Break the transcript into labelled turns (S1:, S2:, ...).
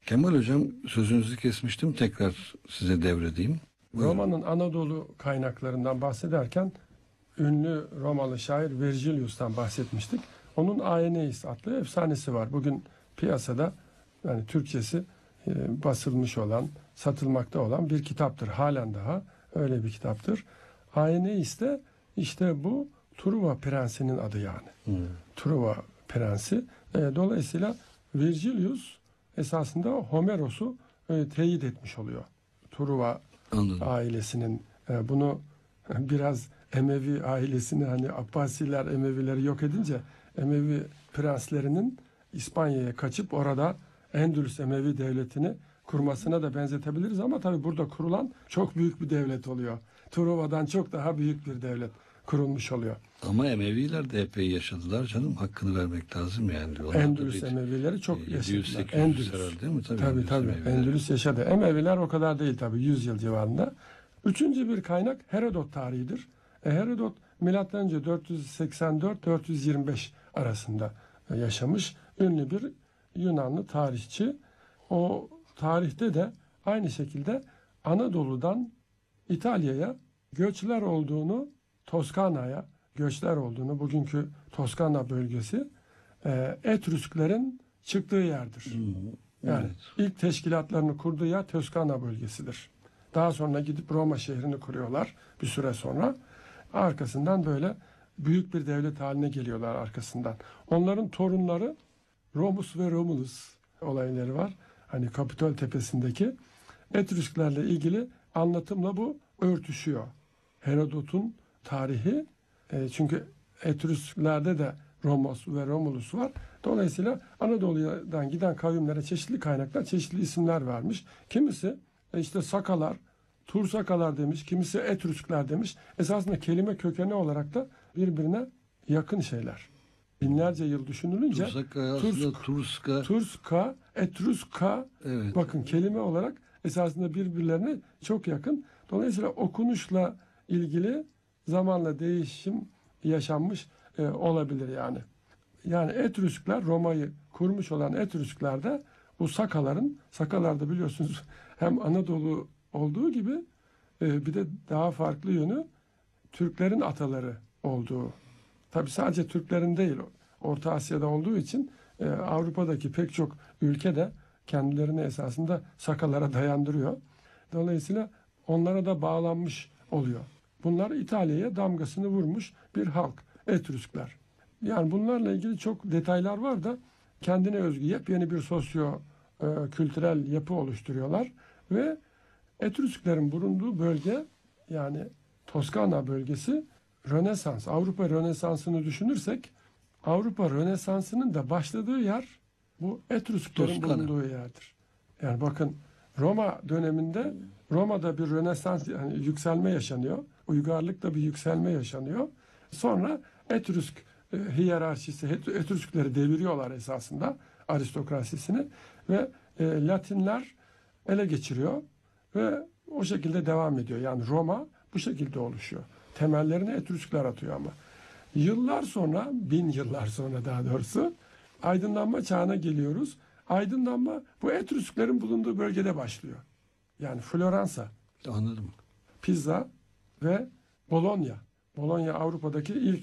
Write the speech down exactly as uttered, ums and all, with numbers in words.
S1: Kemal Hocam, sözünüzü kesmiştim, tekrar size devredeyim. Buyurun.
S2: Roma'nın Anadolu kaynaklarından bahsederken ünlü Romalı şair Vergilius'tan bahsetmiştik. Onun Aeneis adlı efsanesi var. Bugün piyasada, yani Türkçesi e, basılmış olan, satılmakta olan bir kitaptır. Halen daha öyle bir kitaptır. Aeneis de işte bu Truva prensinin adı yani. Hmm. Truva prensi. E, dolayısıyla Vergilius esasında Homeros'u e, teyit etmiş oluyor. Truva Anladım. ailesinin e, bunu biraz Emevi ailesini, hani Abbasiler Emevileri yok edince Emevi prenslerinin İspanya'ya kaçıp orada Endülüs Emevi devletini kurmasına da benzetebiliriz, ama tabii burada kurulan çok büyük bir devlet oluyor. Truva'dan çok daha büyük bir devlet kurulmuş oluyor.
S1: Ama Emeviler de epey yaşadılar canım. Hakkını vermek lazım yani. Onlar
S2: Endülüs Emevileri çok yaşadılar.
S1: Endülüs herhalde değil mi? Tabii,
S2: tabii
S1: Endülüs,
S2: tabii.
S1: Emeviler.
S2: Endülüs yaşadı. Emeviler o kadar değil tabii. yüz yıl civarında. Üçüncü bir kaynak Herodot tarihidir. E, Herodot milattan önce dört yüz seksen dört dört yüz yirmi beş arasında yaşamış ünlü bir Yunanlı tarihçi. O tarihte de aynı şekilde Anadolu'dan İtalya'ya göçler olduğunu, Toskana'ya göçler olduğunu, bugünkü Toskana bölgesi e, Etrüsklerin çıktığı yerdir. Hmm, yani evet. ilk teşkilatlarını kurduğu yer Toskana bölgesidir. Daha sonra gidip Roma şehrini kuruyorlar bir süre sonra. Arkasından böyle büyük bir devlet haline geliyorlar arkasından. Onların torunları Romus ve Romulus olayları var. Hani Kapitol Tepesi'ndeki Etrüsklerle ilgili anlatımla bu örtüşüyor. Herodot'un tarihi, e, çünkü Etrüsklerde de Romos ve Romulus var. Dolayısıyla Anadolu'dan giden kavimlere çeşitli kaynaklar, çeşitli isimler vermiş. Kimisi e, işte Sakalar, Tursakalar demiş, kimisi Etrüskler demiş. Esasında kelime kökeni olarak da birbirine yakın şeyler. Binlerce yıl düşünülünce
S1: Tursaka, Tursk, Turska,
S2: Turska, Etruska, evet. Bakın kelime olarak esasında birbirlerine çok yakın. Dolayısıyla okunuşla ilgili zamanla değişim yaşanmış e, olabilir yani. Yani Etrüskler, Roma'yı kurmuş olan Etrüskler de bu Sakaların, Sakalarda biliyorsunuz hem Anadolu olduğu gibi e, bir de daha farklı yönü Türklerin ataları olduğu. Tabi sadece Türklerin değil, Orta Asya'da olduğu için e, Avrupa'daki pek çok ülke de kendilerini esasında Sakalara dayandırıyor. Dolayısıyla onlara da bağlanmış oluyor. Bunlar İtalya'ya damgasını vurmuş bir halk, Etrüskler. Yani bunlarla ilgili çok detaylar var da kendine özgü yepyeni bir sosyo e, kültürel yapı oluşturuyorlar ve Etrüsklerin bulunduğu bölge, yani Toskana bölgesi, Rönesans, Avrupa Rönesansı'nı düşünürsek Avrupa Rönesansı'nın da başladığı yer bu Etrüsklerin Toskana. bulunduğu yerdir. Yani bakın, Roma döneminde Roma'da bir Rönesans, yani yükselme yaşanıyor. Uygarlıkta bir yükselme yaşanıyor. Sonra Etrüsk e, hiyerarşisi, Etrüskleri deviriyorlar esasında, aristokrasisini ve e, Latinler ele geçiriyor ve o şekilde devam ediyor. Yani Roma bu şekilde oluşuyor. Temellerini Etrüskler atıyor ama. Yıllar sonra, bin yıllar sonra daha doğrusu, aydınlanma çağına geliyoruz. Aydınlanma bu Etrüsklerin bulunduğu bölgede başlıyor. Yani Floransa,
S1: anladım.
S2: Pisa ve Bologna. Bologna Avrupa'daki ilk